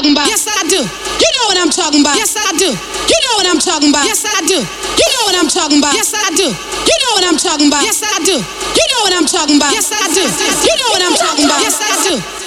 talking about. Yes, I do. You know what I'm talking about. Yes, I do. You know what I'm talking about. Yes, I do. You know what I'm talking about. Yes, I do. You know what I'm talking about. Yes, I do. You know what I'm talking about. Yes, I do. You know what I'm talking about. Yes, I do.